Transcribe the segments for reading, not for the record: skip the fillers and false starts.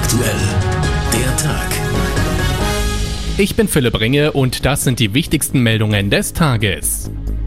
aktuell, der Tag. Ich bin Philipp Ringe und das sind die wichtigsten Meldungen des Tages.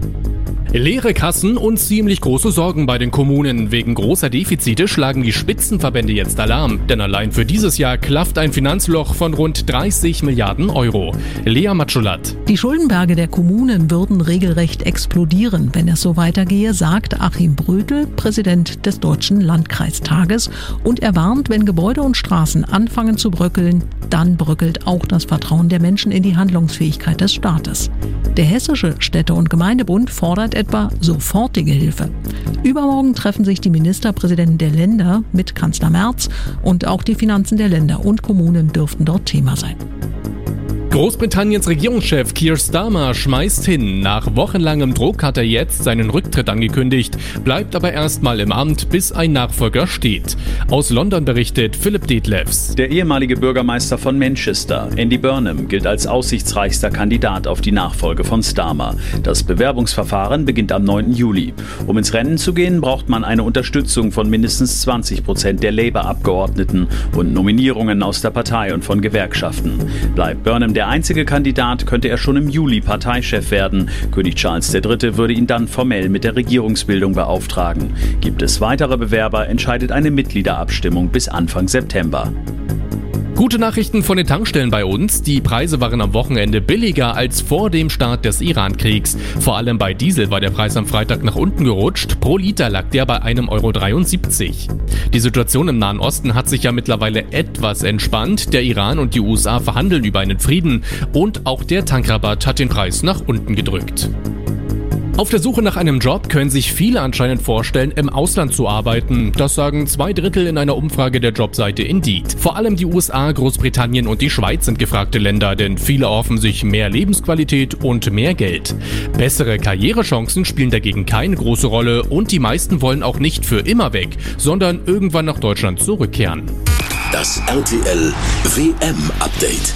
Leere Kassen und ziemlich große Sorgen bei den Kommunen. Wegen großer Defizite schlagen die Spitzenverbände jetzt Alarm. Denn allein für dieses Jahr klafft ein Finanzloch von rund 30 Milliarden Euro. Lea Matschulat. Die Schuldenberge der Kommunen würden regelrecht explodieren, wenn es so weitergehe, sagt Achim Brötel, Präsident des Deutschen Landkreistages. Und er warnt, wenn Gebäude und Straßen anfangen zu bröckeln, dann bröckelt auch das Vertrauen der Menschen in die Handlungsfähigkeit des Staates. Der Hessische Städte- und Gemeindebund fordert etwa sofortige Hilfe. Übermorgen treffen sich die Ministerpräsidenten der Länder mit Kanzler Merz und auch die Finanzen der Länder und Kommunen dürften dort Thema sein. Großbritanniens Regierungschef Keir Starmer schmeißt hin. Nach wochenlangem Druck hat er jetzt seinen Rücktritt angekündigt, bleibt aber erstmal im Amt, bis ein Nachfolger steht. Aus London berichtet Philipp Detlefs. Der ehemalige Bürgermeister von Manchester, Andy Burnham, gilt als aussichtsreichster Kandidat auf die Nachfolge von Starmer. Das Bewerbungsverfahren beginnt am 9. Juli. Um ins Rennen zu gehen, braucht man eine Unterstützung von mindestens 20% der Labour-Abgeordneten und Nominierungen aus der Partei und von Gewerkschaften. Bleibt Burnham der einzige Kandidat, könnte er schon im Juli Parteichef werden. König Charles III. Würde ihn dann formell mit der Regierungsbildung beauftragen. Gibt es weitere Bewerber, entscheidet eine Mitgliederabstimmung bis Anfang September. Gute Nachrichten von den Tankstellen bei uns. Die Preise waren am Wochenende billiger als vor dem Start des Iran-Kriegs. Vor allem bei Diesel war der Preis am Freitag nach unten gerutscht. Pro Liter lag der bei 1,73 €. Die Situation im Nahen Osten hat sich ja mittlerweile etwas entspannt. Der Iran und die USA verhandeln über einen Frieden. Und auch der Tankrabatt hat den Preis nach unten gedrückt. Auf der Suche nach einem Job können sich viele anscheinend vorstellen, im Ausland zu arbeiten. Das sagen 2/3 in einer Umfrage der Jobseite Indeed. Vor allem die USA, Großbritannien und die Schweiz sind gefragte Länder, denn viele erhoffen sich mehr Lebensqualität und mehr Geld. Bessere Karrierechancen spielen dagegen keine große Rolle und die meisten wollen auch nicht für immer weg, sondern irgendwann nach Deutschland zurückkehren. Das RTL WM-Update.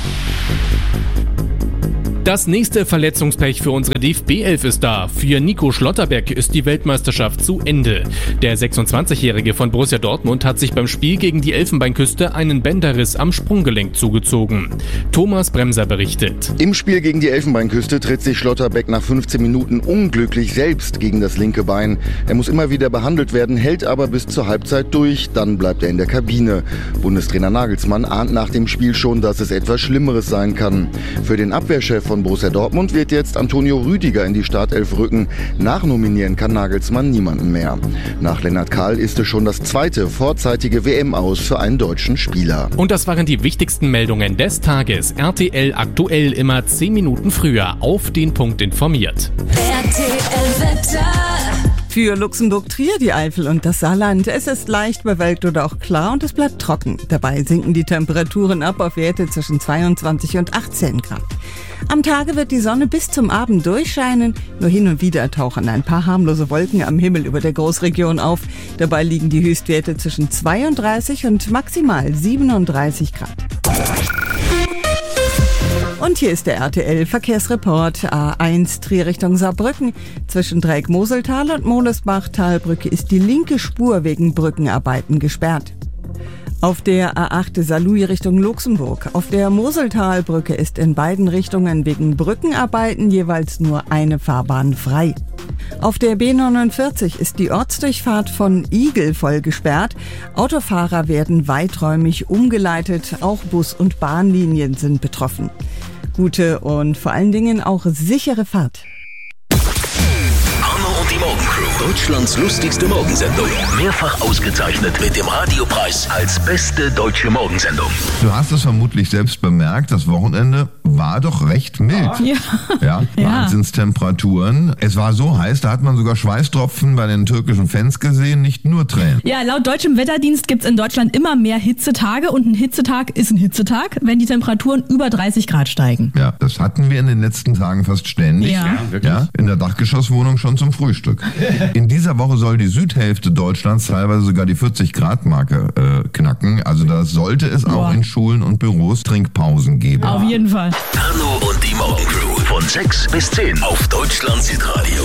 Das nächste Verletzungspech für unsere DFB-11 ist da. Für Nico Schlotterbeck ist die Weltmeisterschaft zu Ende. Der 26-Jährige von Borussia Dortmund hat sich beim Spiel gegen die Elfenbeinküste einen Bänderriss am Sprunggelenk zugezogen. Thomas Bremser berichtet. Im Spiel gegen die Elfenbeinküste tritt sich Schlotterbeck nach 15 Minuten unglücklich selbst gegen das linke Bein. Er muss immer wieder behandelt werden, hält aber bis zur Halbzeit durch. Dann bleibt er in der Kabine. Bundestrainer Nagelsmann ahnt nach dem Spiel schon, dass es etwas Schlimmeres sein kann. Für den Abwehrchef von Borussia Dortmund wird jetzt Antonio Rüdiger in die Startelf rücken. Nachnominieren kann Nagelsmann niemanden mehr. Nach Lennart Kahl ist es schon das zweite vorzeitige WM-Aus für einen deutschen Spieler. Und das waren die wichtigsten Meldungen des Tages. RTL aktuell immer 10 Minuten früher auf den Punkt informiert. RTL Wetter. Für Luxemburg, Trier, die Eifel und das Saarland. Es ist leicht bewölkt oder auch klar und es bleibt trocken. Dabei sinken die Temperaturen ab auf Werte zwischen 22 und 18 Grad. Am Tage wird die Sonne bis zum Abend durchscheinen. Nur hin und wieder tauchen ein paar harmlose Wolken am Himmel über der Großregion auf. Dabei liegen die Höchstwerte zwischen 32 und maximal 37 Grad. Und hier ist der RTL-Verkehrsreport. A1 Trier Richtung Saarbrücken. Zwischen Dreieck-Moseltal und Molesbach-Talbrücke ist die linke Spur wegen Brückenarbeiten gesperrt. Auf der A8 Saarlouis Richtung Luxemburg. Auf der Moseltalbrücke ist in beiden Richtungen wegen Brückenarbeiten jeweils nur eine Fahrbahn frei. Auf der B49 ist die Ortsdurchfahrt von Igel voll gesperrt. Autofahrer werden weiträumig umgeleitet. Auch Bus- und Bahnlinien sind betroffen. Gute und vor allen Dingen auch sichere Fahrt. Arno und die Morgencrew. Deutschlands lustigste Morgensendung. Mehrfach ausgezeichnet mit dem Radiopreis als beste deutsche Morgensendung. Du hast es vermutlich selbst bemerkt, das Wochenende war doch recht mild. Ja. Wahnsinnstemperaturen. Es war so heiß, da hat man sogar Schweißtropfen bei den türkischen Fans gesehen, nicht nur Tränen. Ja, laut deutschem Wetterdienst gibt's in Deutschland immer mehr Hitzetage und ein Hitzetag ist ein Hitzetag, wenn die Temperaturen über 30 Grad steigen. Ja, das hatten wir in den letzten Tagen fast ständig. Ja, wirklich? Ja, in der Dachgeschosswohnung schon zum Frühstück. In dieser Woche soll die Südhälfte Deutschlands teilweise sogar die 40-Grad-Marke knacken. Also da sollte es auch in Schulen und Büros Trinkpausen geben. Auf jeden Fall. Arno und die Morgencrew von 6 bis 10 auf Deutschlands Hitradio.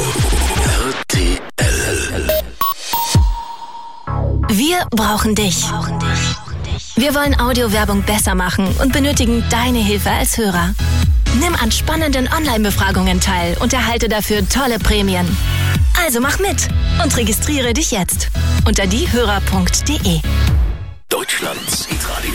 RTL. Wir brauchen dich. Wir wollen Audiowerbung besser machen und benötigen deine Hilfe als Hörer. Nimm an spannenden Online-Befragungen teil und erhalte dafür tolle Prämien. Also mach mit und registriere dich jetzt unter diehörer.de. Deutschlands Hitradio.